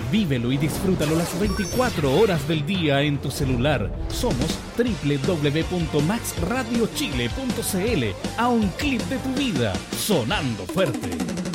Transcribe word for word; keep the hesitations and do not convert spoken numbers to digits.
Vívelo y disfrútalo las veinticuatro horas del día en tu celular. Somos doble u doble u doble u punto max radio chile punto c l. A un clip de tu vida, sonando fuerte.